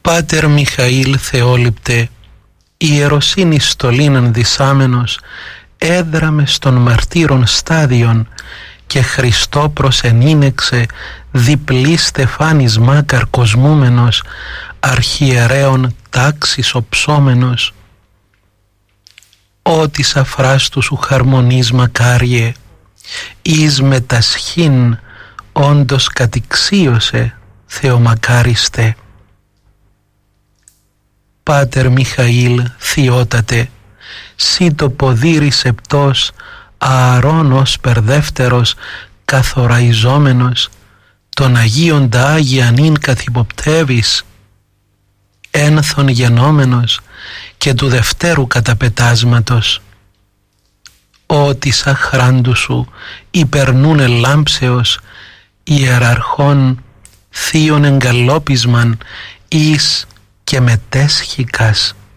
Πάτερ Μιχαήλ Θεόληπτε, ιεροσύνη στολήν δισάμενος, έδραμε στον μαρτύρων στάδιον και Χριστό προσενήνεξε διπλή στεφάνισμα καρκοσμούμενος, αρχιερέων τάξης οψόμενος. Ω της αφράστου σου χαρμονής μακάριε, εις μετασχήν όντως κατηξίωσε Θεομακάριστε. Πάτερ Μιχαήλ Θειότατε, σύ το ποδήρι σεπτός, ααρώνος περδεύτερος, καθοραϊζόμενος, τον Αγίοντα Άγιαν ειν καθυποπτεύεις, ένθον γενόμενος και του δευτέρου καταπετάσματος. Ω της αχράντου σου υπερνούνε λάμψεως, ιεραρχών θείων εγκαλόπισμαν εις και μετέσχικας.